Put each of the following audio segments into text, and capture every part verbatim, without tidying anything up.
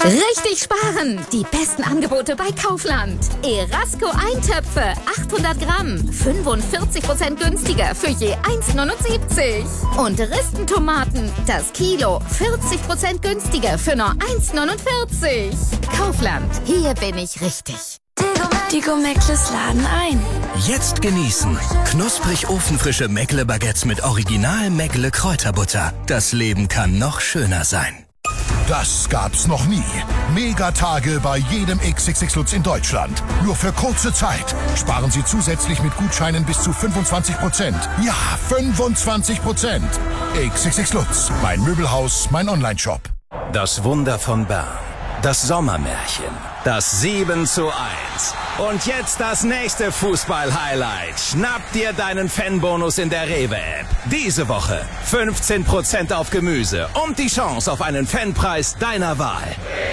Richtig sparen! Die besten Angebote bei Kaufland. Erasco Eintöpfe, achthundert Gramm, fünfundvierzig Prozent günstiger für je eins neunundsiebzig. Und Ristentomaten, das Kilo, vierzig Prozent günstiger für nur eins neunundvierzig. Kaufland, hier bin ich richtig. Die Go-Meckles laden ein. Jetzt genießen. Knusprig ofenfrische Meckle-Baguettes mit Original Meckle Kräuterbutter. Das Leben kann noch schöner sein. Das gab's noch nie. Megatage bei jedem X X X Lutz in Deutschland. Nur für kurze Zeit. Sparen Sie zusätzlich mit Gutscheinen bis zu fünfundzwanzig Prozent. Ja, fünfundzwanzig Prozent. X X X Lutz, mein Möbelhaus, mein Onlineshop. Das Wunder von Bern. Das Sommermärchen. Das sieben zu eins. Und jetzt das nächste Fußball-Highlight. Schnapp dir deinen Fanbonus in der Rewe-App. Diese Woche fünfzehn Prozent auf Gemüse und die Chance auf einen Fanpreis deiner Wahl.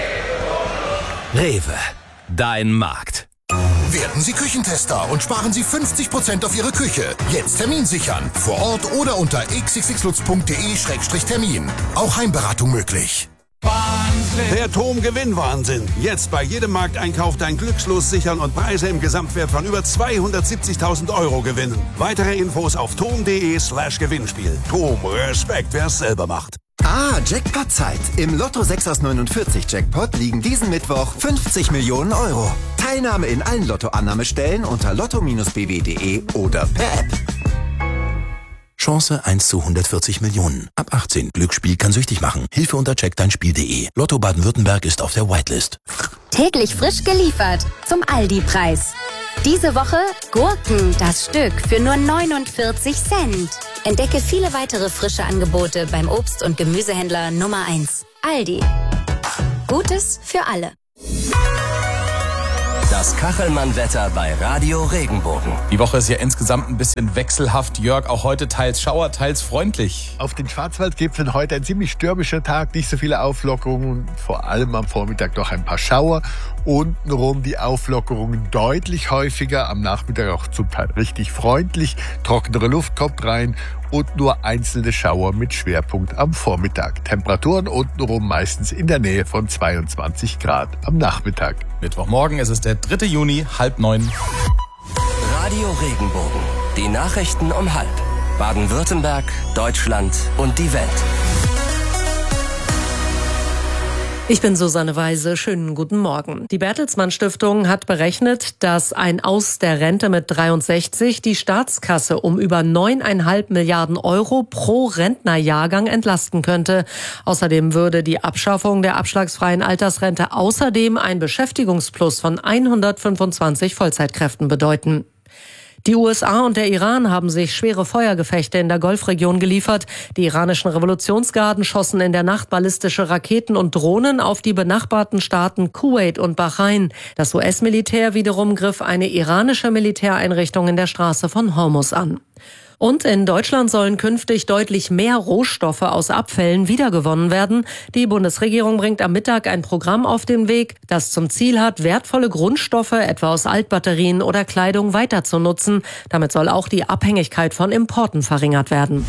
Rewe, dein Markt. Werden Sie Küchentester und sparen Sie fünfzig Prozent auf Ihre Küche. Jetzt Termin sichern. Vor Ort oder unter x x x lutz punkt d e Schrägstrich Termin. Auch Heimberatung möglich. Wahnsinn. Der Tom-Gewinn-Wahnsinn. Jetzt bei jedem Markteinkauf dein Glückslos sichern und Preise im Gesamtwert von über zweihundertsiebzigtausend Euro gewinnen. Weitere Infos auf tom.de slash Gewinnspiel. Tom, Respekt, wer es selber macht. Ah, Jackpot-Zeit. Im Lotto sechs aus neunundvierzig Jackpot liegen diesen Mittwoch fünfzig Millionen Euro. Teilnahme in allen Lottoannahmestellen unter lotto Bindestrich b w punkt d e oder per App. Chance eins zu hundertvierzig Millionen. Ab achtzehn. Glücksspiel kann süchtig machen. Hilfe unter check dein Spiel punkt d e. Lotto Baden-Württemberg ist auf der Whitelist. Täglich frisch geliefert zum Aldi-Preis. Diese Woche Gurken, das Stück, für nur neunundvierzig Cent. Entdecke viele weitere frische Angebote beim Obst- und Gemüsehändler Nummer eins. Aldi. Gutes für alle. Das Kachelmann-Wetter bei Radio Regenbogen. Die Woche ist ja insgesamt ein bisschen wechselhaft. Jörg, auch heute teils Schauer, teils freundlich. Auf den Schwarzwaldgipfeln heute ein ziemlich stürmischer Tag, nicht so viele Auflockerungen, vor allem am Vormittag noch ein paar Schauer. Untenrum die Auflockerungen deutlich häufiger, am Nachmittag auch zum Teil richtig freundlich. Trockenere Luft kommt rein und nur einzelne Schauer mit Schwerpunkt am Vormittag. Temperaturen untenrum meistens in der Nähe von zweiundzwanzig Grad am Nachmittag. Mittwochmorgen ist es der dritte Juni, halb neun. Radio Regenbogen. Die Nachrichten um halb. Baden-Württemberg, Deutschland und die Welt. Ich bin Susanne Weise. Schönen guten Morgen. Die Bertelsmann Stiftung hat berechnet, dass ein Aus der Rente mit dreiundsechzig die Staatskasse um über neuneinhalb Milliarden Euro pro Rentnerjahrgang entlasten könnte. Außerdem würde die Abschaffung der abschlagsfreien Altersrente außerdem ein Beschäftigungsplus von hundertfünfundzwanzig Vollzeitkräften bedeuten. Die U S A und der Iran haben sich schwere Feuergefechte in der Golfregion geliefert. Die iranischen Revolutionsgarden schossen in der Nacht ballistische Raketen und Drohnen auf die benachbarten Staaten Kuwait und Bahrain. Das U S-Militär wiederum griff eine iranische Militäreinrichtung in der Straße von Hormuz an. Und in Deutschland sollen künftig deutlich mehr Rohstoffe aus Abfällen wiedergewonnen werden. Die Bundesregierung bringt am Mittag ein Programm auf den Weg, das zum Ziel hat, wertvolle Grundstoffe, etwa aus Altbatterien oder Kleidung, weiter zu nutzen. Damit soll auch die Abhängigkeit von Importen verringert werden.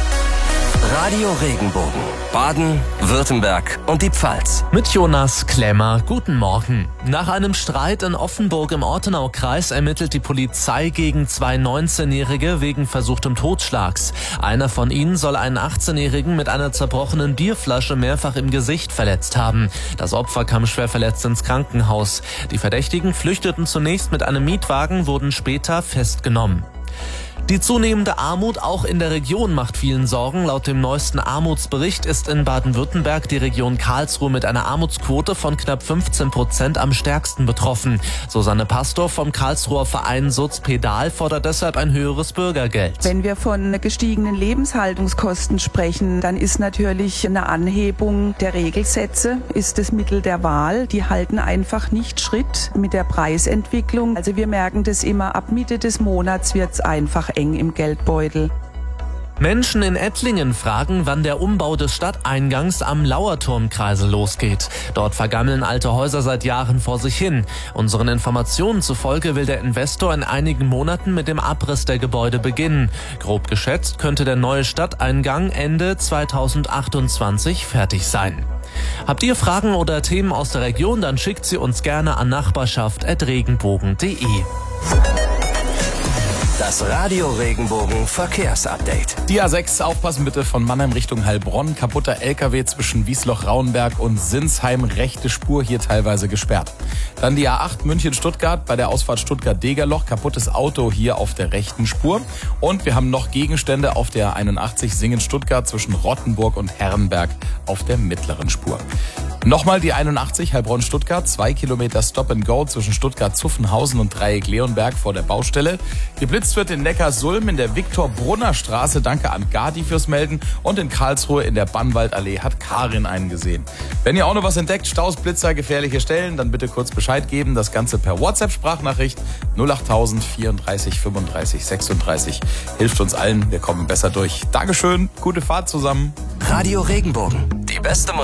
Radio Regenbogen. Baden, Württemberg und die Pfalz. Mit Jonas Klemmer. Guten Morgen. Nach einem Streit in Offenburg im Ortenaukreis ermittelt die Polizei gegen zwei neunzehnjährige wegen versuchtem Totschlags. Einer von ihnen soll einen achtzehnjährigen mit einer zerbrochenen Bierflasche mehrfach im Gesicht verletzt haben. Das Opfer kam schwer verletzt ins Krankenhaus. Die Verdächtigen flüchteten zunächst mit einem Mietwagen, wurden später festgenommen. Die zunehmende Armut auch in der Region macht vielen Sorgen. Laut dem neuesten Armutsbericht ist in Baden-Württemberg die Region Karlsruhe mit einer Armutsquote von knapp fünfzehn Prozent am stärksten betroffen. Susanne Pastor vom Karlsruher Verein Soz-Pedal fordert deshalb ein höheres Bürgergeld. Wenn wir von gestiegenen Lebenshaltungskosten sprechen, dann ist natürlich eine Anhebung der Regelsätze ist das Mittel der Wahl. Die halten einfach nicht Schritt mit der Preisentwicklung. Also wir merken das immer, ab Mitte des Monats wird es einfach eng im Geldbeutel. Menschen in Ettlingen fragen, wann der Umbau des Stadteingangs am Lauerturmkreisel losgeht. Dort vergammeln alte Häuser seit Jahren vor sich hin. Unseren Informationen zufolge will der Investor in einigen Monaten mit dem Abriss der Gebäude beginnen. Grob geschätzt könnte der neue Stadteingang Ende zweitausendachtundzwanzig fertig sein. Habt ihr Fragen oder Themen aus der Region, dann schickt sie uns gerne an nachbarschaft at regenbogen punkt de. Das Radio Regenbogen Verkehrsupdate. Die A sechs, aufpassen bitte, von Mannheim Richtung Heilbronn. Kaputter L K W zwischen Wiesloch-Rauenberg und Sinsheim, rechte Spur hier teilweise gesperrt. Dann die A acht München-Stuttgart bei der Ausfahrt Stuttgart-Degerloch, kaputtes Auto hier auf der rechten Spur. Und wir haben noch Gegenstände auf der A einundachtzig Singen-Stuttgart zwischen Rottenburg und Herrenberg auf der mittleren Spur. Nochmal die einundachtzig Heilbronn-Stuttgart, zwei Kilometer Stop and Go zwischen Stuttgart-Zuffenhausen und Dreieck-Leonberg vor der Baustelle. Geblitzt wird in Neckarsulm in der Viktor-Brunner-Straße. Danke an Gadi fürs Melden. Und in Karlsruhe in der Bannwaldallee hat Karin einen gesehen. Wenn ihr auch noch was entdeckt, Staus, Blitzer, gefährliche Stellen, dann bitte kurz Bescheid geben. Das Ganze per WhatsApp-Sprachnachricht null achttausend vierunddreißig fünfunddreißig sechsunddreißig. Hilft uns allen, wir kommen besser durch. Dankeschön, gute Fahrt zusammen. Radio Regenbogen, die beste Musik